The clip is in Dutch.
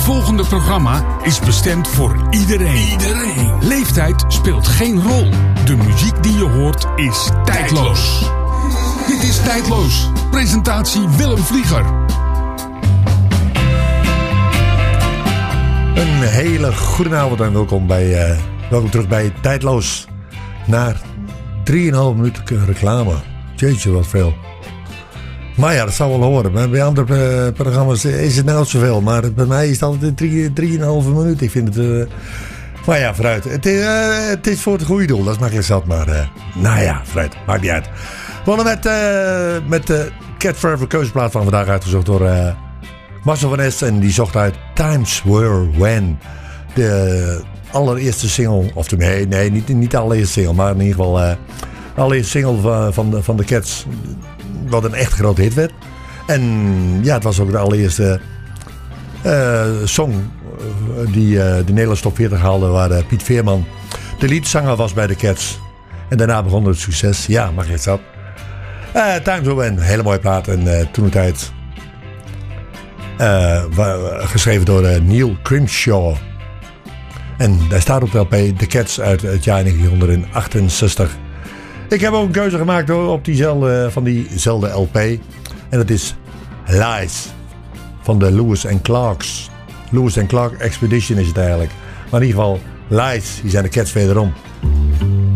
volgende programma is bestemd voor iedereen. Leeftijd speelt geen rol. De muziek die je hoort is tijdloos. Dit is Tijdloos. Presentatie Willem Vlieger. Een hele goede avond en welkom terug bij Tijdloos. Na 3,5 minuten reclame. Jeetje, wat veel. Maar ja, dat zou wel horen. Bij andere programma's is het nou zoveel. Maar bij mij is het altijd 3,5 minuten. Ik vind het... maar ja, vooruit. Het is voor het goede doel. Dat is makkelijk zat. Maar nou ja, vooruit. Maakt niet uit. We begonnen met de Cat Forever keuzeplaat van vandaag uitgezocht door Marcel van Es. En die zocht uit Times Were When. De allereerste single. Of nee, niet de allereerste single. Maar in ieder geval de allereerste single van de Cats. Wat een echt grote hit werd. En ja, het was ook de allereerste song die de Nederlandse top 40 haalde. Waar Piet Veerman de liedzanger was bij de Cats. En daarna begon het succes. Ja, mag je het dat? Times Were When, een hele mooie plaat. En toen de tijd geschreven door Neil Grimshaw. En daar staat op de LP The Cats uit het jaar 1968. Ik heb ook een keuze gemaakt op diezelfde LP. En dat is Lies van de Lewis & Clarks. Lewis & Clark Expedition is het eigenlijk. Maar in ieder geval Lies, die zijn de Cats wederom.